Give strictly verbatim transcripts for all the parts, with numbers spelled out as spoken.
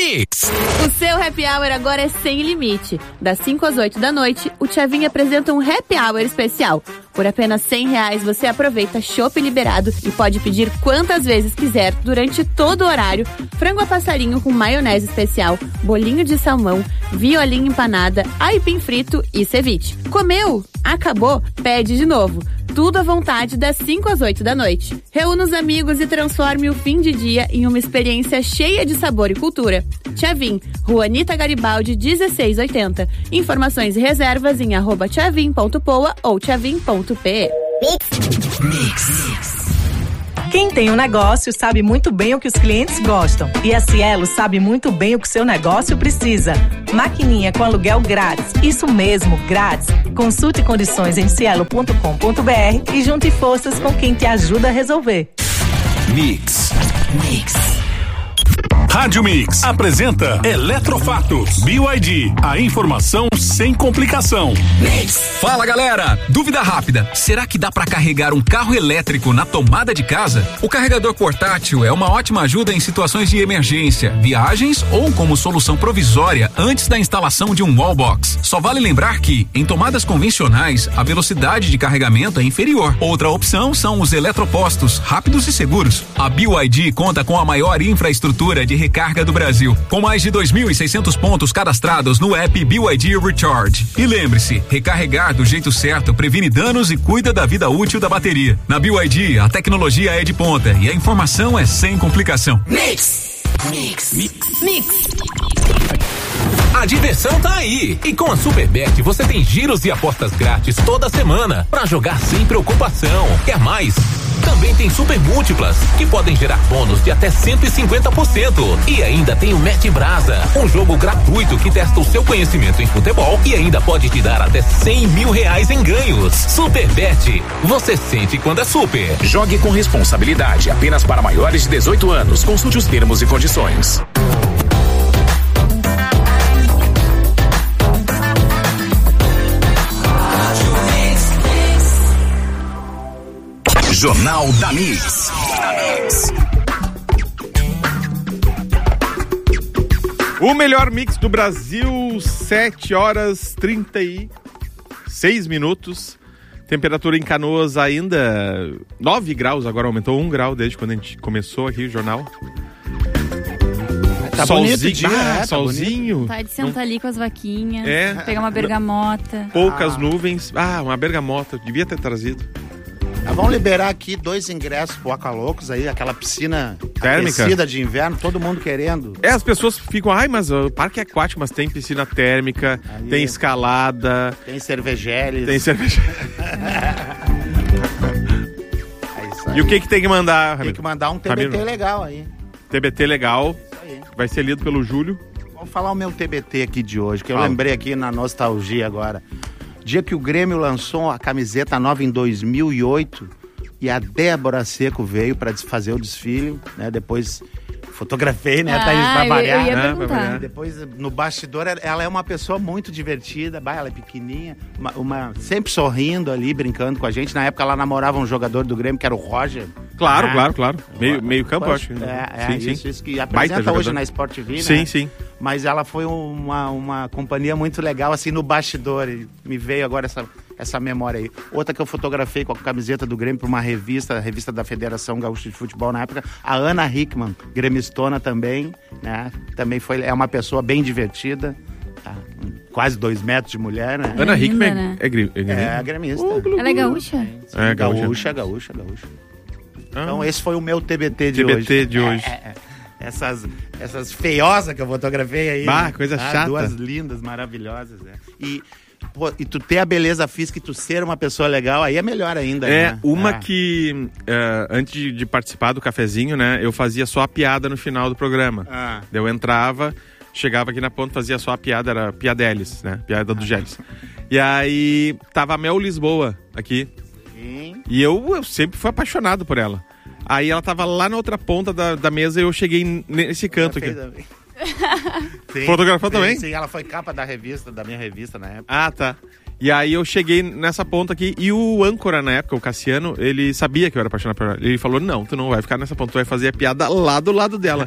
Mix. O seu happy hour agora é sem limite. Das cinco às oito da noite, o Tchevin apresenta um happy hour especial. Por apenas cem reais você aproveita chopp liberado e pode pedir quantas vezes quiser durante todo o horário. Frango a passarinho com maionese especial, bolinho de salmão, violinha empanada, aipim frito e ceviche. Comeu? Acabou? Pede de novo. Tudo à vontade das cinco às oito da noite. Reúna os amigos e transforme o fim de dia em uma experiência cheia de sabor e cultura. Tchevin, Rua Anita Garibaldi, dezesseis oitenta. Informações e reservas em arroba tchevin ponto poa ou tchevin ponto pe. Mix. Mix. Quem tem um negócio sabe muito bem o que os clientes gostam. E a Cielo sabe muito bem o que seu negócio precisa. Maquininha com aluguel grátis. Isso mesmo, grátis. Consulte condições em cielo ponto com ponto br e junte forças com quem te ajuda a resolver. Mix. Mix. Rádio Mix apresenta Eletrofatos. B Y D, a informação sem complicação. Mix. Fala galera, dúvida rápida, será que dá pra carregar um carro elétrico na tomada de casa? O carregador portátil é uma ótima ajuda em situações de emergência, viagens ou como solução provisória antes da instalação de um wallbox. Só vale lembrar que, em tomadas convencionais, a velocidade de carregamento é inferior. Outra opção são os eletropostos, rápidos e seguros. A B Y D conta com a maior infraestrutura de recarga do Brasil, com mais de dois mil e seiscentos pontos cadastrados no app B Y D Recharge. E lembre-se, recarregar do jeito certo previne danos e cuida da vida útil da bateria. Na B Y D, a tecnologia é de ponta e a informação é sem complicação. Mix! Mix! Mix! Mix! A diversão tá aí. E com a Superbet você tem giros e apostas grátis toda semana pra jogar sem preocupação. Quer mais? Também tem super múltiplas, que podem gerar bônus de até cento e cinquenta por cento. E ainda tem o Mete Brasa, um jogo gratuito que testa o seu conhecimento em futebol e ainda pode te dar até cem mil reais em ganhos. Superbet, você sente quando é super. Jogue com responsabilidade, apenas para maiores de dezoito anos. Consulte os termos e condições. Jornal da Mix. O melhor mix do Brasil, sete horas e trinta e seis minutos. Temperatura em Canoas ainda nove graus, agora aumentou um grau desde quando a gente começou aqui o jornal. Tá solzinho, bonito o dia, ah, é, tá solzinho. Tá de sentar ali com as vaquinhas, É. pegar uma bergamota. Poucas Ah. nuvens. Ah, uma bergamota, devia ter trazido. Ah, vamos liberar aqui dois ingressos pro Acaloucos aí, aquela piscina Térmica? aquecida de inverno, todo mundo querendo. É, as pessoas ficam, ai, mas o parque é aquático, mas tem piscina térmica, Aí. tem escalada, Tem cervejeles. tem cerveja. É isso aí. E o que que tem que mandar, Tem Ramiro? que mandar um T B T Ramiro? legal aí. T B T legal, Isso aí. vai ser lido pelo Júlio. Vamos falar o meu T B T aqui de hoje, que eu Fala. lembrei aqui na nostalgia agora. Dia que o Grêmio lançou a camiseta nova em dois mil e oito e a Débora Seco veio para fazer o desfile, né? Depois fotografei, né, Thaís, Ah, pra eu, variar. eu ia né, pra perguntar. variar. Depois, no bastidor, ela é uma pessoa muito divertida, bah, ela é pequenininha, uma, uma- sempre sorrindo ali, brincando com a gente. Na época, ela namorava um jogador do Grêmio, que era o Roger. Claro, Ah, claro, claro. Meio, o- meio campo, eu Poxa, acho. É, é sim, isso, sim. isso que Baita apresenta jogador. hoje na Sport T V, né? Sim, sim. Mas ela foi uma, uma companhia muito legal, assim, no bastidor. E me veio agora essa, essa memória aí. Outra que eu fotografei com a camiseta do Grêmio para uma revista, a revista da Federação Gaúcha de Futebol na época, a Ana Hickman, gremistona também, né? Também foi, é uma pessoa bem divertida, tá? Quase dois metros de mulher, né? Ana linda, Hickman né? é, gri- é, gri- É, gremista. Ela é gaúcha? É, gaúcha. gaúcha, gaúcha, gaúcha. Ah. Então esse foi o meu T B T de T B hoje. T de hoje. É, é, é. Essas, essas feiosas que eu fotografei aí. Bah, né? coisa Ah, chata. Duas lindas, maravilhosas. É. E, pô, e tu ter a beleza física e tu ser uma pessoa legal, aí é melhor ainda. É, né? uma Ah. que, é, antes de, de participar do cafezinho, né, eu fazia só a piada no final do programa. Ah. Eu entrava, chegava aqui na ponta, fazia só a piada, era piadelis, né, piada do Gélis. E aí, tava a Mel Lisboa aqui, Sim. e eu, eu sempre fui apaixonado por ela. Aí ela tava lá na outra ponta da, da mesa e eu cheguei nesse canto aqui. Sim, Fotografou sim, também? Sim, ela foi capa da revista, da minha revista na época. Ah, tá. E aí eu cheguei nessa ponta aqui e o âncora na época, o Cassiano, ele sabia que eu era apaixonado por ela. Ele falou, não, tu não vai ficar nessa ponta, tu vai fazer a piada lá do lado dela.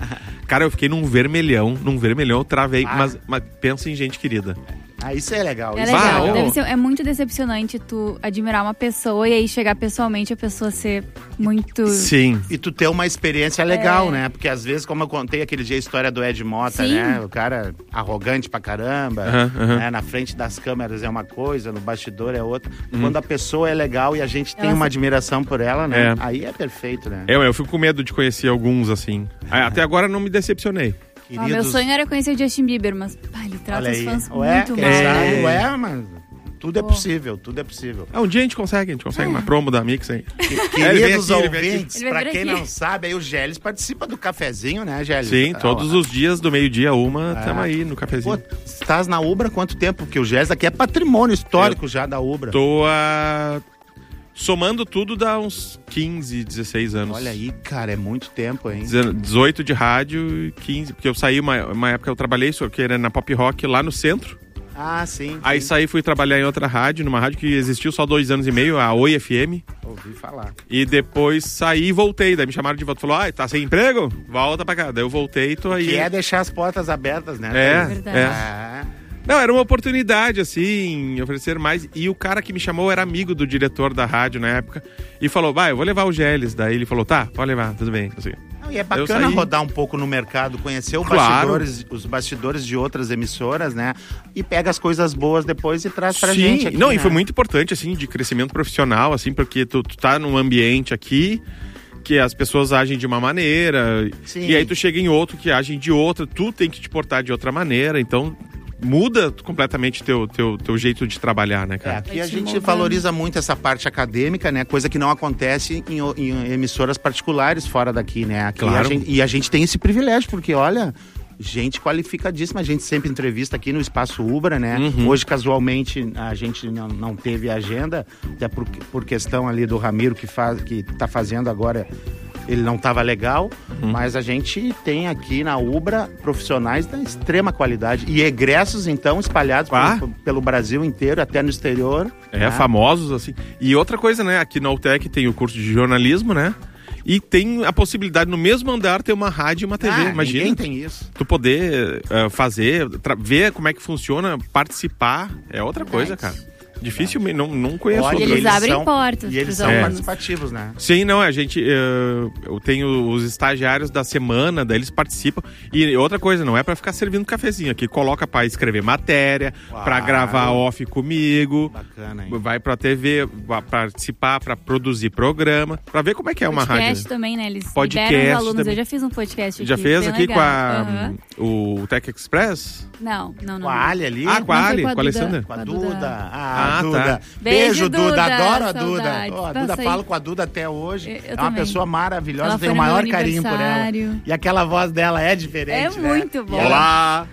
Cara, eu fiquei num vermelhão, num vermelhão, eu travei, Ah. mas, mas pensa em gente querida. Ah, isso é legal. É isso legal. Ah, Deve ô. ser, é muito decepcionante tu admirar uma pessoa e aí chegar pessoalmente a pessoa ser muito... Sim. E tu ter uma experiência legal, É. né? Porque às vezes, como eu contei aquele dia a história do Ed Mota, Sim. né? O cara arrogante pra caramba, Aham, aham. né? Na frente das câmeras é uma coisa, no bastidor é outra. Quando a pessoa é legal e a gente tem Ela uma se- admiração por ela, né? É. Aí é perfeito, né? Eu, eu fico com medo de conhecer alguns, assim. Até agora não me decepcionei. Ah, meu sonho era conhecer o Justin Bieber, mas pá, ele trata Olha os aí. fãs Ué, muito quem mal. sabe? É. Ué, mas tudo é possível, tudo é possível. Ah, um dia a gente consegue, a gente consegue uma promo da Mix aí. Que- É, ele vem Queridos aqui, ele vem aqui. ouvintes, Ele vai pra vir quem aqui. não sabe, aí o Gélis participa do cafezinho, né, Gélis? Sim, Ah, todos ó. os dias do meio-dia, uma, Ah. tamo aí no Pô, cafezinho. estás na Ubra há quanto tempo? Porque o Gélis aqui é patrimônio histórico já da Ubra. Tô a... Somando tudo dá uns quinze, dezesseis anos. Olha aí, cara, é muito tempo, hein? dezoito de rádio e quinze, porque eu saí, uma, uma época eu trabalhei, só que era na Pop Rock lá no centro. Ah, sim. Aí sim. saí, fui trabalhar em outra rádio, numa rádio que existiu só dois anos e meio, a Oi F M. Ouvi falar. E depois saí e voltei. Daí me chamaram de volta. Falou, ah, tá sem emprego? Volta pra cá. Daí eu voltei e tô aí. Que é deixar as portas abertas, né? É, Verdade. é. Ah, Não, era uma oportunidade, assim, oferecer mais. E o cara que me chamou era amigo do diretor da rádio na época. E falou, vai, eu vou levar o Gélis. Daí ele falou, tá, pode levar, tudo bem. Assim. não, e é Eu bacana saí- rodar um pouco no mercado, conhecer o Claro. bastidores, os bastidores de outras emissoras, né? E pega as coisas boas depois e traz pra Sim, gente aqui, não, né? e foi muito importante, assim, de crescimento profissional, assim, porque tu, tu tá num ambiente aqui que as pessoas agem de uma maneira, Sim. e aí tu chega em outro que agem de outra, tu tem que te portar de outra maneira, então muda completamente teu, teu, teu jeito de trabalhar, né, É, cara? aqui a Vai te gente moldando. valoriza muito essa parte acadêmica, né? Coisa que não acontece em, o- em emissoras particulares fora daqui, né? Aqui Claro. a gente- e a gente tem esse privilégio, porque olha, gente qualificadíssima, a gente sempre entrevista aqui no Espaço Ubra, né? Uhum. Hoje, casualmente, a gente não, não teve agenda, até por, por questão ali do Ramiro que, faz, que tá fazendo agora. Ele não estava legal, Uhum. mas a gente tem aqui na Ubra profissionais da extrema qualidade e egressos, então, espalhados Ah. pelo, pelo Brasil inteiro, até no exterior. É, né? famosos, assim. E outra coisa, né, aqui na U T E C tem o curso de jornalismo, né? E tem a possibilidade, no mesmo andar, ter uma rádio e uma T V, Ah, imagina. ninguém tem isso. Tu poder eh, fazer, tra- ver como é que funciona, participar, é outra coisa, cara. Dificilmente, não, não conheço Olha, E outro. eles abrem são- portas E eles pros são alunos. participativos, né? Sim, não, a gente, eh, eu tenho os estagiários da semana, daí eles participam. E outra coisa, não é pra ficar servindo cafezinho aqui, coloca pra escrever matéria, Claro. pra gravar off comigo, Bacana, hein? vai pra T V, vai participar, pra produzir programa, pra ver como é que é uma podcast rádio. também, né? Eles Podcast liberam os alunos. também. Eu já fiz um podcast Já aqui, fez bem aqui legal. com a, Aham. o Tech Express? Não, não, não. Com a Ali ali? Ah, com a Não, foi Ali, com a com a Duda. Alessandra. Com a Com a Duda. Duda. Ah, Ah, Duda. tá. Beijo, Beijo, Duda. Duda. Adoro a Duda. Saudades. Ó, a Nossa, Duda, aí- falo com a Duda até hoje. Eu- eu é uma também. pessoa maravilhosa, Ela tenho foi o no meu maior carinho por ela. aniversário. E aquela voz dela é É diferente, né? muito bom. E ela- Olá!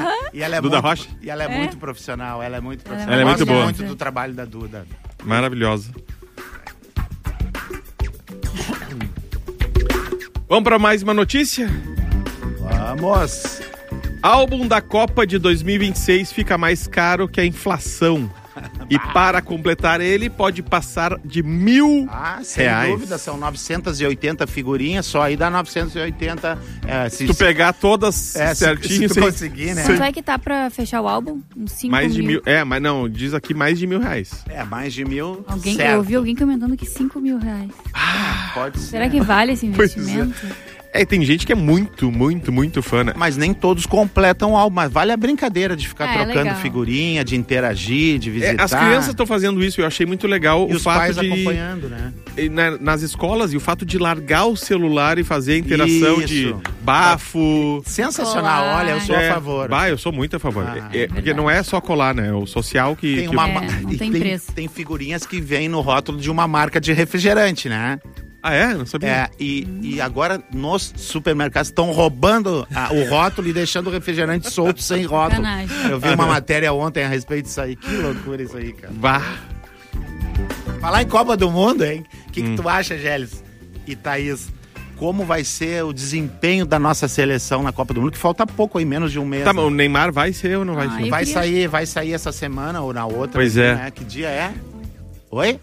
E ela é Duda muito, Rocha? E ela é, É. muito profissional, ela é muito Ela é profissional. Ela é Eu muito gosto boa. muito do trabalho da Duda. Maravilhosa. Vamos pra mais uma notícia? Vamos! Álbum da Copa de dois mil e vinte e seis fica mais caro que a inflação. E para completar ele, pode passar de mil Ah, sem reais. dúvida, são novecentas e oitenta figurinhas, só aí dá novecentos e oitenta. É, se, Se tu pegar todas é, se- certinho, se tu sem- conseguir, né? Quanto é que tá pra fechar o álbum? Uns cinco mais de mil. mil. É, mas não, diz aqui mais de mil reais. É, mais de mil. Alguém, certo. eu ouvi alguém comentando que cinco mil reais. Pode ser. Será que vale esse Pois é. investimento? É, tem gente que é muito, muito, muito fã, né? Mas nem todos completam o álbum, mas vale a brincadeira de ficar É, trocando legal. figurinha, de interagir, de É, visitar. as crianças estão fazendo isso e eu achei muito legal e o os fato pais de. acompanhando, né? e na- nas escolas e o fato de largar o celular e fazer a interação Isso. de bafo. Sensacional, Colar. olha, eu sou É, a favor. Bah, eu sou muito a favor. Ah, É, é porque verdade. não é só colar, né? É o social que. Tem que- uma É, ma- não e tem tem, preço. tem figurinhas que vêm no rótulo de uma marca de refrigerante, né? Ah, é? Não sabia. É, e, e agora nos supermercados estão roubando a- o rótulo e deixando o refrigerante solto sem rótulo. Sacanagem. Eu vi uma matéria ontem a respeito disso aí. Que loucura isso aí, cara. Bah. Falar em Copa do Mundo, hein? O que, Hum. que tu acha, Gélis e Thaís? Como vai ser o desempenho da nossa seleção na Copa do Mundo? Que falta pouco aí, menos de um mês. Tá, né? mas o Neymar vai ser ou não vai Ah, ser? eu Vai queria- sair, vai sair essa semana ou na outra. Pois aqui, é. Né? Que dia é? Oi?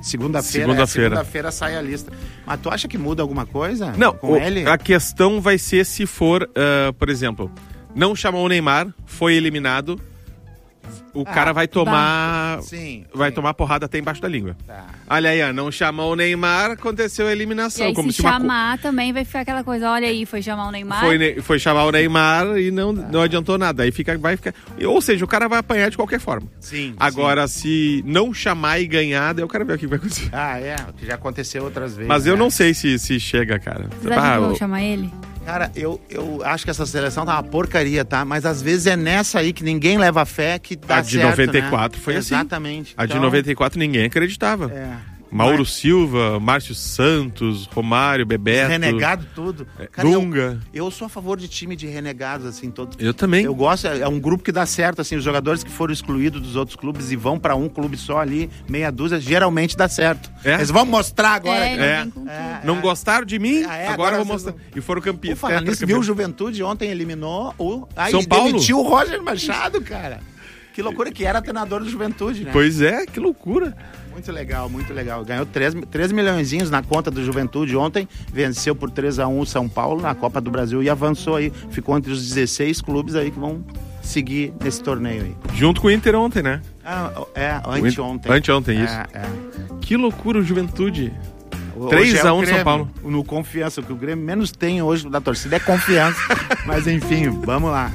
Segunda-feira, Segunda-feira. é, segunda-feira sai a lista. Mas tu acha que muda alguma coisa Não, com o- ele? a questão vai ser se for, ah, por exemplo, não chamou o Neymar, foi eliminado, o Ah, cara vai tomar... Sim. Vai sim. tomar porrada até embaixo da língua. Tá. Olha aí, ó, não chamou o Neymar, aconteceu a E eliminação. aí, como se uma co- chamar também vai ficar aquela coisa, olha aí, foi chamar o Neymar. Foi, ne- foi chamar o Neymar e não, não adiantou nada. Aí fica, vai ficar. Ou seja, o cara vai apanhar de qualquer forma. Sim. Agora, se não chamar e ganhar, daí eu quero ver o que vai acontecer. Ah, é, o que já aconteceu outras vezes. Mas eu né? não sei se, se chega, cara. Vocês acham Ah, que vão o- chamar ele? Cara, eu, eu acho que essa seleção tá uma porcaria, tá? Mas às vezes é nessa aí que ninguém leva fé que dá A de certo, noventa e quatro né? foi assim. Exatamente. a de Então, noventa e quatro ninguém acreditava. É. Mauro Mas- Silva, Márcio Santos, Romário, Bebeto. Renegado tudo. é, Cara, eu, Dunga. eu sou a favor de time de renegados, assim, todo. Eu também. Eu gosto, é é um grupo que dá certo, assim, os jogadores que foram excluídos dos outros clubes e vão pra um clube só ali, meia dúzia, geralmente dá certo. É? Eles vão mostrar agora. É, cara. É. não vem com tudo. É, Não é. gostaram de mim? Ah, é, agora agora eu vou vocês mostrar. E foram Por campeões. falar nisso, viu o Juventude ontem eliminou o... Aí São Paulo? demitiu o Roger Machado, cara. Que loucura, que era treinador do Juventude, né? Pois é, que loucura. Muito legal, muito legal. Ganhou três milhõezinhos na conta do Juventude ontem, venceu por três a um o São Paulo na Copa do Brasil e avançou aí. Ficou entre os dezesseis clubes aí que vão seguir nesse torneio aí. Junto com o Inter ontem, né? Ah, é, anteontem. Anteontem, isso. É, é. Que loucura o Juventude. Hoje três é a o um São Grêmio, Paulo. No confiança, o que o Grêmio menos tem hoje da torcida é confiança. Mas enfim, vamos lá.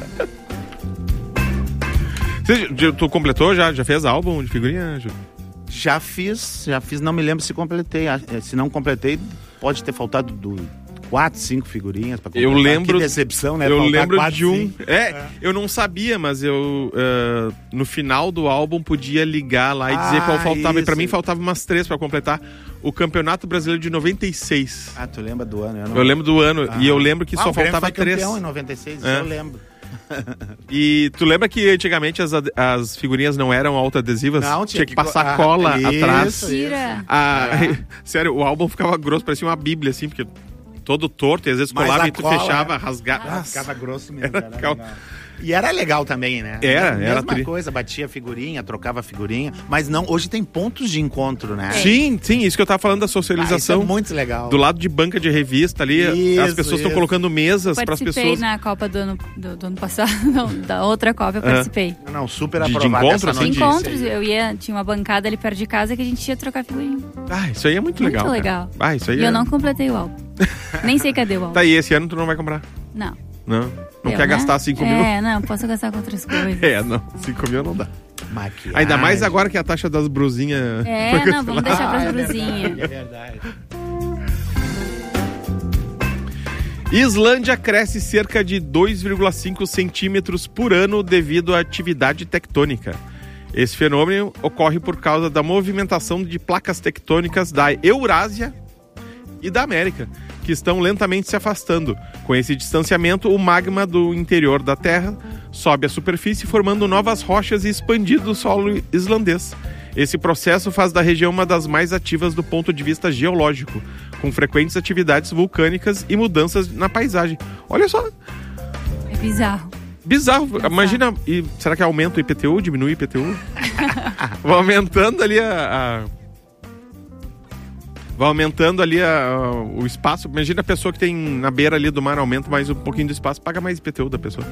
Você, já- tu completou já? Já fez álbum de figurinha, Ju? Já fiz, já fiz, não me lembro se completei. Ah, Se não completei, pode ter faltado do quatro, cinco figurinhas pra completar. Eu lembro- Que decepção, né? Eu Faltar lembro quatro, de um. cinco. É, eu não sabia, mas eu uh, no final do álbum podia ligar lá e dizer Ah, qual faltava. E pra isso. mim faltava umas três pra completar o Campeonato Brasileiro de noventa e seis. Ah, tu lembra do ano? não- Eu lembro do ano Ah. e eu lembro que Ah, só o Grêmio faltava foi três. campeão em noventa e seis, É. eu lembro. E tu lembra que antigamente as, ad- as figurinhas não eram autoadesivas? Não, tinha, tinha que que passar co- cola ah, isso, atrás. Tira. Ah, sério, o álbum ficava grosso, parecia uma bíblia, assim, porque todo torto, e às vezes Mas colava a e tu cola, fechava, é. rasgava. Ah, ficava grosso mesmo. Era legal. legal. E era legal também, né? Era, Mesma era tri- coisa, batia figurinha, trocava figurinha, mas não, hoje tem pontos de encontro, né? Sim, sim, isso que eu tava falando da Ah, isso socialização. é muito legal. Do lado de banca de revista ali, Isso, as pessoas estão isso. colocando mesas para as Participei pessoas. na Copa do ano, do, do ano passado, não, da outra Copa eu Ah. participei. Não, super De- de aprovado encontro, essa assim? De notícia. encontros, eu ia, tinha uma bancada ali perto de casa que a gente ia trocar figurinha. Ah, isso aí é muito, Muito legal. cara. legal. Ah, isso aí E é... eu não completei o álbum. Nem sei cadê o álbum. Tá aí, esse ano tu não vai comprar. Não. Não. Não Eu, quer né? gastar cinco mil? É, não, posso gastar com outras coisas. É, não. cinco mil não dá. Maquiagem. Ainda mais agora que a taxa das brusinhas. É, foi não, vamos deixar Ah, pras é brusinhas. verdade, é verdade. Islândia cresce cerca de dois vírgula cinco centímetros por ano devido à atividade tectônica. Esse fenômeno ocorre por causa da movimentação de placas tectônicas da Eurásia e da América, que estão lentamente se afastando. Com esse distanciamento, o magma do interior da Terra sobe à superfície, formando novas rochas e expandindo o solo islandês. Esse processo faz da região uma das mais ativas do ponto de vista geológico, com frequentes atividades vulcânicas e mudanças na paisagem. Olha só, É bizarro. bizarro. Imagina, e será que aumenta o I P T U, diminui o I P T U? Vai aumentando ali a... a... Vai aumentando ali a- a- o espaço. Imagina a pessoa que tem na beira ali do mar, aumenta mais um pouquinho do espaço, paga mais I P T U da pessoa.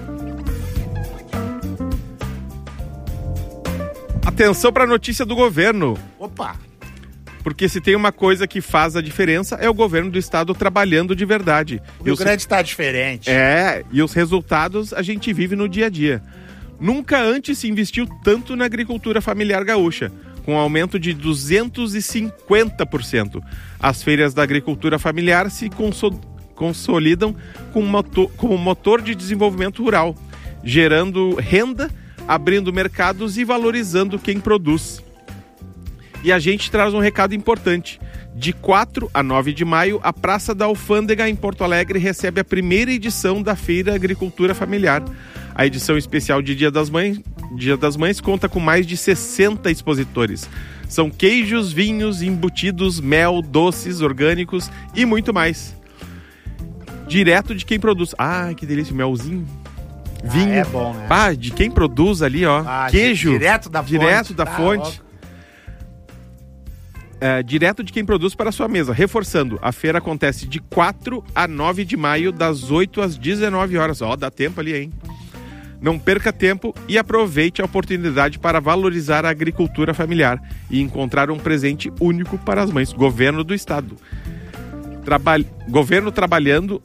Atenção para a notícia do governo. Opa! Porque se tem uma coisa que faz a diferença, é o governo do estado trabalhando de verdade. O E Rio os- Grande tá diferente. É, e os resultados a gente vive no dia a dia. Nunca antes se investiu tanto na agricultura familiar gaúcha, com um aumento de duzentos e cinquenta por cento. As feiras da agricultura familiar se conso- consolidam como motor, como motor de desenvolvimento rural, gerando renda, abrindo mercados e valorizando quem produz. E a gente traz um recado importante. De quatro a nove de maio, a Praça da Alfândega, em Porto Alegre, recebe a primeira edição da Feira Agricultura Familiar. A edição especial de Dia das Mães, Dia das Mães conta com mais de sessenta expositores. São queijos, vinhos, embutidos, mel, doces orgânicos e muito mais. Direto de quem produz. Ah, que delícia, melzinho. Vinho. Ah, é bom, né? Ah, de quem produz ali, ó. Ah, Queijo. direto da fonte. Direto da Tá fonte. louco. é, direto de quem produz para a sua mesa. Reforçando, a feira acontece de quatro a nove de maio, das oito às dezenove horas. Ó, dá tempo ali, hein? Não perca tempo e aproveite a oportunidade para valorizar a agricultura familiar e encontrar um presente único para as mães. Governo do Estado. Traba... Governo trabalhando...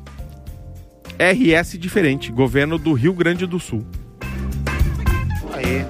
R S diferente. Governo do Rio Grande do Sul. Aí.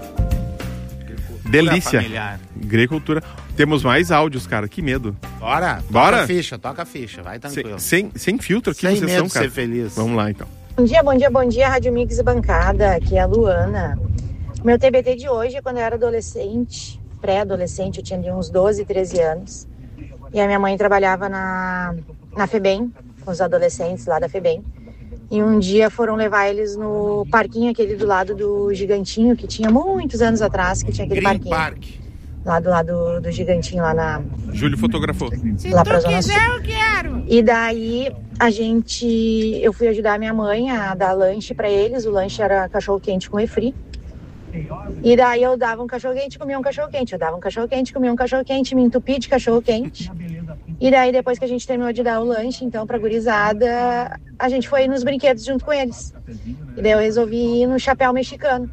Delícia. Familiar. Agricultura. Temos mais áudios, cara. Que medo. Bora. Bora? Toca a ficha, toca a ficha. Vai tranquilo. Sem, sem, sem filtro aqui Sem vocês medo são, de cara. ser feliz. Vamos lá, então. Bom dia, bom dia, bom dia, Rádio Mix e Bancada. Aqui é a Luana. Meu T B T de hoje é quando eu era adolescente, pré-adolescente, eu tinha de uns doze, treze anos. E a minha mãe trabalhava na, na FEBEM, com os adolescentes lá da FEBEM. E um dia foram levar eles no parquinho aquele do lado do Gigantinho, que tinha muitos anos atrás, que tinha aquele Green parquinho. Park. Lá do lado do Gigantinho, lá na... Júlio fotografou. lá pra Zona Sul. Eu quero. E daí a gente, eu fui ajudar a minha mãe a dar lanche pra eles. O lanche era cachorro quente com refri. E daí eu dava um cachorro quente, comia um cachorro quente. Eu dava um cachorro quente, comia um cachorro quente, me entupi de cachorro quente. E daí depois que a gente terminou de dar o lanche, então pra gurizada, a gente foi nos brinquedos junto com eles. E daí eu resolvi ir no chapéu mexicano.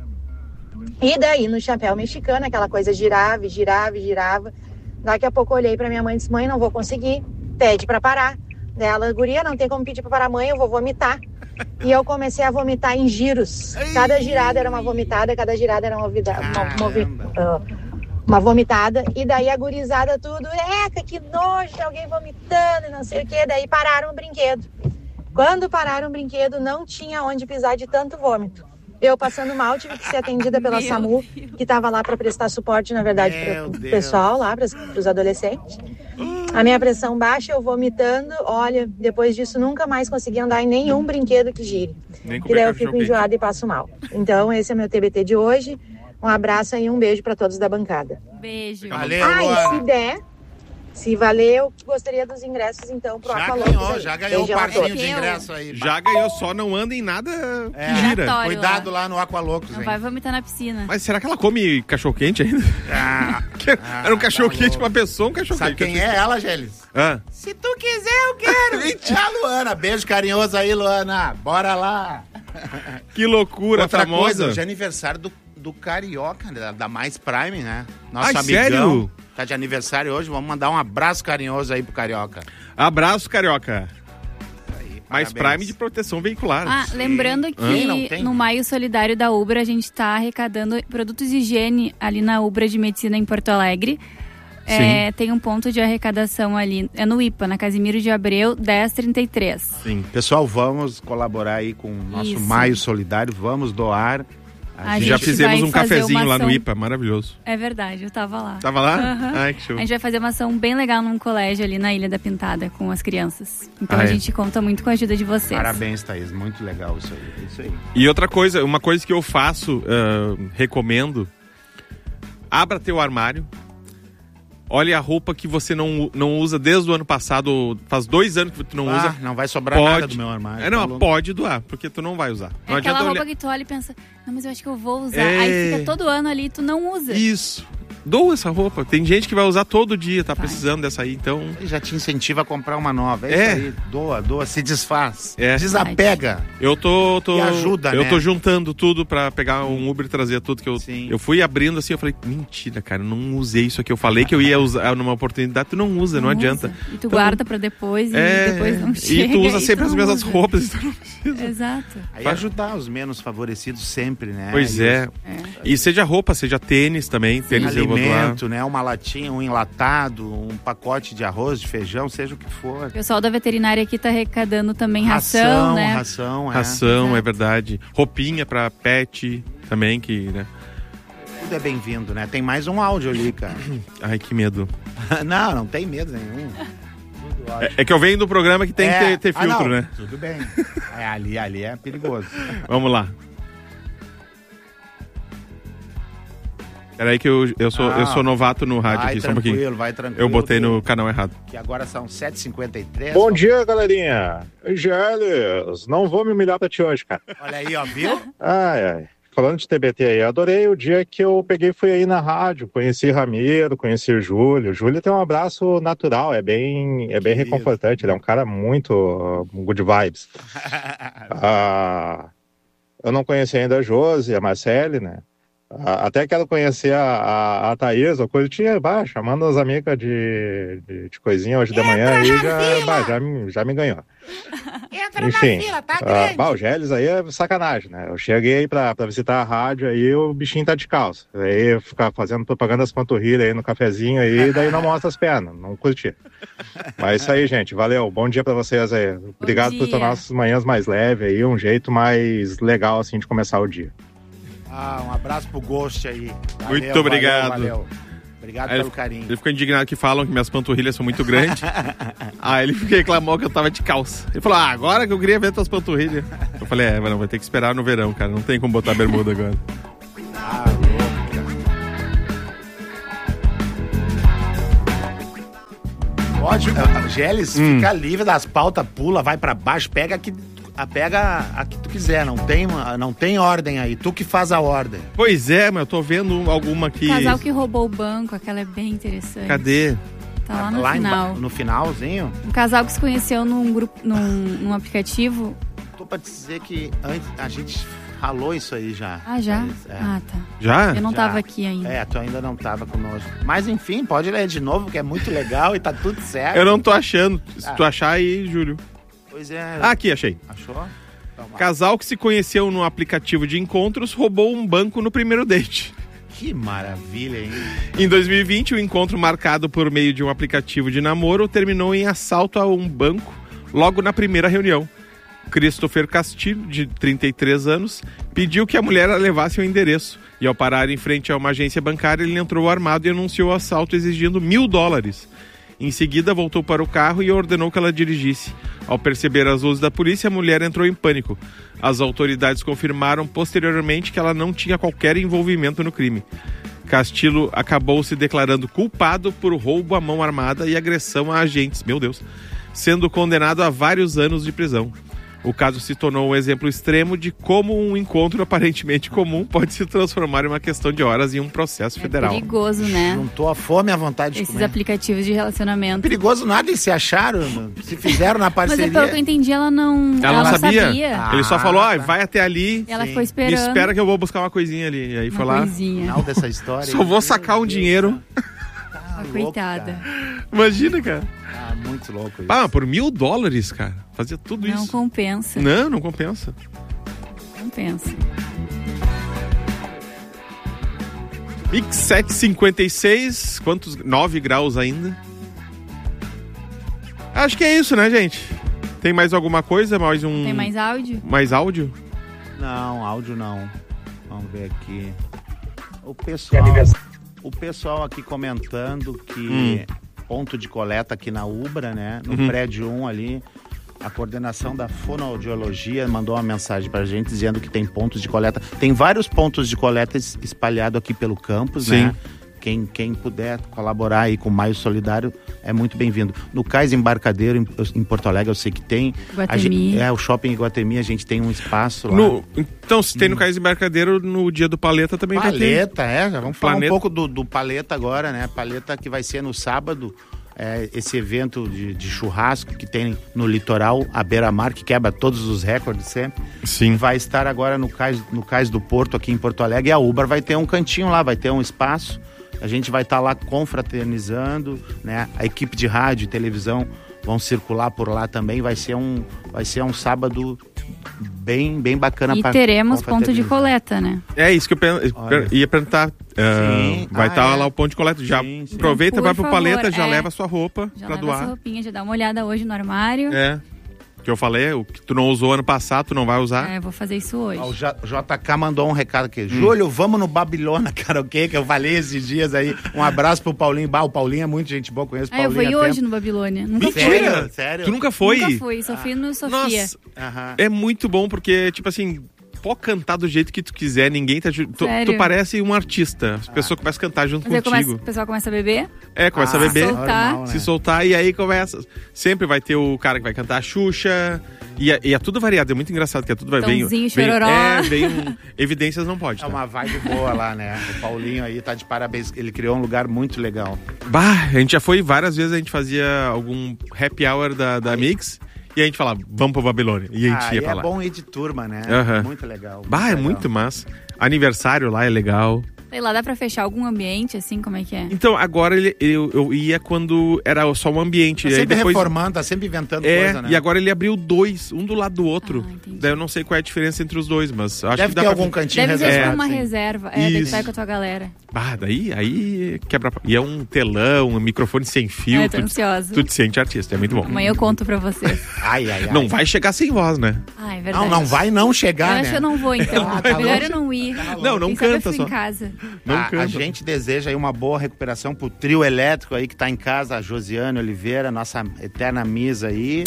E daí no chapéu mexicano, aquela coisa girava, girava, girava. Daqui a pouco eu olhei pra minha mãe e disse: mãe, não vou conseguir, pede pra parar. Daí ela, guria, não tem como pedir pra parar, mãe, eu vou vomitar. E eu comecei a vomitar em giros. Cada girada era uma vomitada, cada girada era uma, vida, uma, movi, uh, uma vomitada. E daí a gurizada tudo, eca, que nojo, alguém vomitando e não sei o que. Daí pararam o brinquedo. Quando pararam o brinquedo, não tinha onde pisar de tanto vômito. Eu passando mal, tive que ser atendida pela Meu SAMU, Deus. Que estava lá para prestar suporte, na verdade, para o pessoal lá, para os adolescentes. A minha pressão baixa, eu vomitando. Olha, depois disso nunca mais consegui andar em nenhum brinquedo que gire. E daí eu fico enjoada e passo mal. Então esse é meu T B T de hoje. Um abraço e um beijo para todos da bancada. Beijo. Valeu, Ah, Luana. e se der, se valer, eu gostaria dos ingressos então pro Já Aqualocos ganhou, aí. já ganhou um Beijão a parzinho todos. de ingresso aí. Já ganhou, só não anda em nada É. que gira. Aleatório. Cuidado lá no Aqualocos, Não hein? vai vomitar na piscina. Mas será que ela come cachorro-quente ainda? Ah, Era um tá cachorro-quente louco. pra uma pessoa, um cachorro-quente. Sabe quem é ela, Gélis? Ah. Se tu quiser, eu quero. É a Luana. Beijo carinhoso aí, Luana. Bora lá. Que loucura, Outra famosa. coisa, hoje é aniversário do, do Carioca, da, da Mais Prime, né? Nosso Ai, amigão. sério? Tá de aniversário hoje. Vamos mandar um abraço carinhoso aí pro Carioca. Abraço, Carioca. Aí, Mais parabéns. Prime de proteção veicular. Ah, lembrando que Tem, não tem? no Maio Solidário da Ubra a gente está arrecadando produtos de higiene ali na Ubra de Medicina em Porto Alegre. É, tem um ponto de arrecadação ali, é no I P A, na Casimiro de Abreu, dez trinta e três. Sim. Pessoal, vamos colaborar aí com o nosso Isso. Maio Solidário. Vamos doar. A A gente Já gente fizemos vai um fazer cafezinho uma lá no ação- I P A, maravilhoso. É verdade, eu tava lá. Tava lá? Aham. Ai, que show. A gente vai fazer uma ação bem legal num colégio ali na Ilha da Pintada com as crianças. Então Ah, a é? gente conta muito com a ajuda de vocês. Parabéns, Thaís. Muito legal isso aí. Isso aí. E outra coisa, uma coisa que eu faço, ah, recomendo, abra teu armário, olhe a roupa que você não, não usa desde o ano passado, ou faz dois anos que tu não Ah, usa. não vai sobrar Pode. nada do meu armário. É, não, tá louco. pode doar, porque tu não vai usar. É Não aquela adianta roupa olhar. que tu olha e pensa, não, mas eu acho que eu vou usar. É. Aí fica todo ano ali e tu não usa. Isso. Doa essa roupa. Tem gente que vai usar todo dia, tá Vai. precisando dessa aí, então... Ele já te incentiva a comprar uma nova. É, É. isso aí. Doa, doa, se desfaz. É. Desapega. Eu tô, tô E ajuda, eu né? tô juntando tudo pra pegar um Uber e trazer tudo que eu Sim. eu fui abrindo assim, eu falei, mentira, cara, eu não usei isso aqui. Eu falei que eu ia usar numa oportunidade, tu não usa, não, adianta. usa. E tu Então, guarda pra depois e É, depois não chega. e tu usa e sempre as não mesmas usa. roupas, então não precisa. Exato. Aí Vai. ajudar os menos favorecidos sempre, né? Pois E é. É. E seja roupa, seja tênis também, tênis eu vou doar. alimento, né? Uma latinha, um enlatado, um pacote de arroz, de feijão, seja o que for. O pessoal da veterinária aqui tá arrecadando também ração, né? Ração, é. Ração, Exato. é verdade. Roupinha pra pet também, que, né? Tudo é bem-vindo, né? Tem mais um áudio ali, cara. Ai, que medo. Não, não tem medo nenhum. É, é que eu venho do programa que tem É. que ter, ter Ah, filtro, não, né? Tudo bem. É, ali, ali é perigoso. Vamos lá. Peraí que eu, eu, sou, Ah, eu sou novato no rádio Vai aqui, só um pouquinho. tranquilo, vai tranquilo. Eu botei no canal errado. Que agora são sete e cinquenta e três. Bom dia, galerinha. Gélis, não vou me humilhar pra ti hoje, cara. Olha aí, ó, viu? Ai, ai. falando de T B T aí, adorei o dia que eu peguei e fui aí na rádio, conheci Ramiro, conheci o Júlio. O Júlio tem um abraço natural, é bem, é bem reconfortante, ele é um cara muito uh, good vibes. ah, eu não conheci ainda a Josi, a Marcele, né? Até quero conhecer a, a, a Thaís, ou coisa, tinha, bah, chamando as amigas de, de, de coisinha hoje de manhã, aí já, bah, já, me, já me ganhou. Entra Enfim, na fila, tá uh, grande. bah, o Gélis aí é sacanagem, né? Eu cheguei aí pra, pra visitar a rádio, aí o bichinho tá de calça. Aí ficar fazendo propaganda das panturrilhas aí no cafezinho aí, daí não mostra as pernas, não curti. Mas é isso aí, gente, valeu, bom dia pra vocês aí. Obrigado por tornar nossas manhãs mais leves aí, um jeito mais legal assim de começar o dia. Ah, um abraço pro Ghost aí. Valeu, muito obrigado. Valeu, valeu. Obrigado aí pelo ele, carinho. Ele ficou indignado que falam que minhas panturrilhas são muito grandes. Aí ele reclamou que eu tava de calça. Ele falou, ah, agora que eu queria ver tuas panturrilhas. Eu falei, é, não, vai ter que esperar no verão, cara. Não tem como botar bermuda agora. Ah, louco. Pode, uh, Gélis, hum. fica livre das pautas, pula, vai pra baixo, pega aqui. A pega a que tu quiser, não tem, não tem ordem aí, tu que faz a ordem. Pois é, mas eu tô vendo alguma aqui. O casal que roubou o banco, aquela é bem interessante. Cadê? Tá lá no lá final. Em, no finalzinho? Um casal que se conheceu num grupo, num, num aplicativo. Tô pra dizer que antes, a gente falou isso aí já. Ah, já? Mas, é. Ah, tá. Já? Eu não já. tava aqui ainda. É, tu ainda não tava conosco. Mas enfim, pode ler de novo, que é muito legal e tá tudo certo. Eu não tô achando. Se ah. tu achar aí, Júlio. Pois é. Ah, aqui, achei. Achou? Casal que se conheceu no aplicativo de encontros roubou um banco no primeiro date. Que maravilha, hein? Em dois mil e vinte, o encontro marcado por meio de um aplicativo de namoro terminou em assalto a um banco logo na primeira reunião. Christopher Castilho, de trinta e três anos, pediu que a mulher levasse o endereço. E ao parar em frente a uma agência bancária, ele entrou armado e anunciou o assalto exigindo mil dólares. Em seguida, voltou para o carro e ordenou que ela dirigisse. Ao perceber as luzes da polícia, a mulher entrou em pânico. As autoridades confirmaram posteriormente que ela não tinha qualquer envolvimento no crime. Castilho acabou se declarando culpado por roubo à mão armada e agressão a agentes, meu Deus, sendo condenado a vários anos de prisão. O caso se tornou um exemplo extremo de como um encontro aparentemente comum pode se transformar em uma questão de horas em um processo é federal. É perigoso, né? Juntou a fome e a vontade de Esses comer. aplicativos de relacionamento. É perigoso nada, e se acharam, se fizeram na parceria. Mas pelo que eu entendi, ela não, ela ela não não sabia. sabia. Ah, Ele só falou, ah, vai até ali. Ela sim. foi esperando. Me espera que eu vou buscar uma coisinha ali. E aí uma foi lá. Coisinha. Final dessa história. Só vou sacar um dinheiro. Tá Coitada. Louco, Imagina, cara. ah, muito louco isso. Ah, por mil dólares, cara. Fazia tudo Não isso. compensa. Não, não compensa. Não compensa. Mix sete e cinquenta e seis. Quantos? nove graus ainda. Acho que é isso, né, gente? Tem mais alguma coisa? Mais um... Tem mais áudio? Mais áudio? Não, áudio não. Vamos ver aqui. O pessoal, o pessoal aqui comentando que Hum. ponto de coleta aqui na Ubra, né? No Uhum. prédio um ali, a coordenação da fonoaudiologia mandou uma mensagem pra gente dizendo que tem pontos de coleta. Tem vários pontos de coleta es- espalhados aqui pelo campus, Sim. né? Quem, quem puder colaborar aí com o Maio Solidário é muito bem-vindo. No Cais Embarcadeiro, em, em Porto Alegre, eu sei que tem. Guatemi. A gente, é, o shopping Iguatemi, a gente tem um espaço lá. No- então, se tem no Cais Embarcadeiro, no dia do Paleta também vai ter. Paleta, é, já vamos falar Planeta. um pouco do, do Paleta agora, né? Paleta que vai ser no sábado, é, esse evento de, de churrasco que tem no litoral, a beira-mar, que quebra todos os recordes sempre. Sim. Vai estar agora no cais, no cais do Porto, aqui em Porto Alegre, e a Ubra vai ter um cantinho lá, vai ter um espaço. A gente vai estar lá confraternizando, né? A equipe de rádio e televisão vão circular por lá também. Vai ser um, vai ser um sábado bem, bem bacana. E pra teremos ponto de confraternizar. coleta, né? É isso que eu pen- Olha. ia perguntar. Ah, Sim. vai Ah, estar é. lá o ponto de coleta. Já Sim, sim. aproveita, Por vai pro favor, Paleta, já é. leva a sua roupa Já pra leva essa doar. roupinha, já dá uma olhada hoje no armário. É. Que eu falei, o que tu não usou ano passado, tu não vai usar. É, vou fazer isso hoje. Ó, o J- JK mandou um recado aqui. Júlio, vamos no Babilônia Karaokê, que eu falei esses dias aí. Um abraço pro Paulinho. Bah, o Paulinho é muito gente boa, conheço o Ah, eu Paulinho fui há hoje tempo. no Babilônia. Nunca fui. Sério? Mentira! Sério? Tu nunca foi? Nunca fui, só fui no Sofia. Nossa, Aham. é muito bom porque, tipo assim, pode cantar do jeito que tu quiser, ninguém tá... Tu, tu parece um artista. As pessoas ah. começam a cantar junto Mas contigo. Começa, o pessoal começa a beber? É, começa ah, a beber. Se soltar. Normal, né? Se soltar, e aí começa... Sempre vai ter o cara que vai cantar a Xuxa... E é, e é tudo variado, é muito engraçado que é tudo vai vem, Tãozinho, vem, chororó. é, vem um, evidências não pode. Tá? É uma vibe boa lá, né? O Paulinho aí tá de parabéns, ele criou um lugar muito legal. Bah, a gente já foi várias vezes, a gente fazia algum happy hour da, da Mix e a gente falava, vamos pra Babilônia. E a gente ah, ia e pra é lá. bom ir de turma, né? Uhum. Muito legal. Muito bah, é legal. muito massa. Aniversário lá é legal. Sei lá, dá pra fechar algum ambiente, assim, como é que é? Então, agora ele, eu, eu ia quando era só um ambiente. Tá e aí sempre depois... reformando, tá sempre inventando é, coisa, né? E agora ele abriu dois, um do lado do outro. Ah, entendi. Daí eu não sei qual é a diferença entre os dois, mas acho Deve que dá ter pra... algum cantinho Deve ser reservado. tipo uma sim. reserva. É, deve Isso. estar com a tua galera. Bah, daí aí quebra... E é um telão, um microfone sem fio. Ai, tô tu, ansiosa. tu te sente artista, é muito bom. Amanhã eu conto pra vocês. Ai, ai, ai. Não vai chegar sem voz, né? Ah, é verdade. Não, não vai não chegar, Eu né? acho que eu não vou, então. Ah, tá Melhor longe. eu não ir. Não, não Quem sabe eu canta fico só. em casa. Não a, canta. a gente deseja aí uma boa recuperação pro trio elétrico aí que tá em casa, a Josiane Oliveira, nossa eterna misa aí.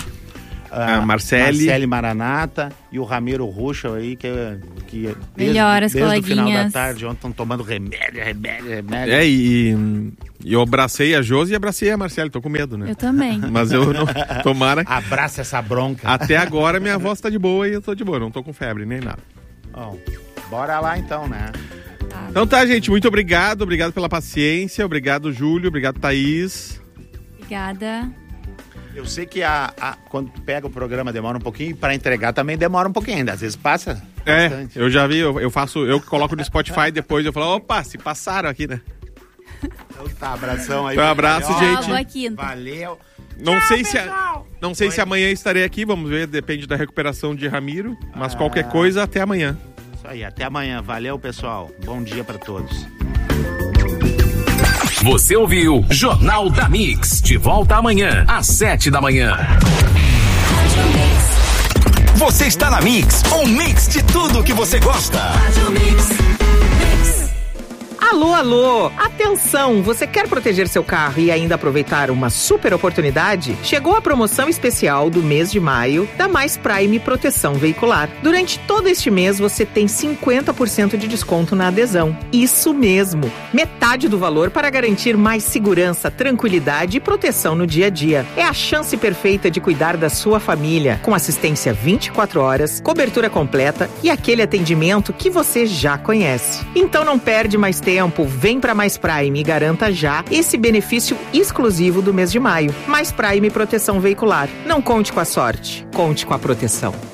A Marcele. Marcele Maranata e o Ramiro Ruschel aí, que, que desde, Melhoras, desde o final da coleguinhas. tarde ontem estão tomando remédio, remédio, remédio. É, e, e eu abracei a Josi e abracei a Marcele, tô com medo, né? Eu também. Mas eu não... Tomara... Abraça essa bronca. Até agora minha voz tá de boa e eu tô de boa, não tô com febre nem nada. Bom, bora lá então, né? Então tá, gente, muito obrigado, obrigado pela paciência, obrado, Júlio, obrigado, Thaís. Obrigada. Eu sei que a, a, quando tu pega o programa demora um pouquinho e pra entregar também demora um pouquinho ainda. Às vezes passa É, bastante. eu já vi, eu, eu faço, eu coloco no Spotify depois eu falo, opa, se passaram aqui, né? Então tá, abração aí. Então, um abraço, Valeu. gente. Boa quinta. Valeu. Não Tchau, sei se a, pessoal. não sei Oi. se amanhã estarei aqui, vamos ver, depende da recuperação de Ramiro, mas Ah. qualquer coisa até amanhã. Isso aí, até amanhã. Valeu, pessoal. Bom dia pra todos. Você ouviu Jornal da Mix. De volta amanhã, às sete da manhã. Você está na Mix, um mix de tudo que você gosta. Alô, alô! Atenção! Você quer proteger seu carro e ainda aproveitar uma super oportunidade? Chegou a promoção especial do mês de maio da Mais Prime Proteção Veicular. Durante todo este mês você tem cinquenta por cento de desconto na adesão. Isso mesmo! Metade do valor para garantir mais segurança, tranquilidade e proteção no dia a dia. É a chance perfeita de cuidar da sua família, com assistência vinte e quatro horas, cobertura completa e aquele atendimento que você já conhece. Então não perde mais tempo. Vem para Mais Prime e garanta já esse benefício exclusivo do mês de maio. Mais Prime Proteção Veicular. Não conte com a sorte, conte com a proteção.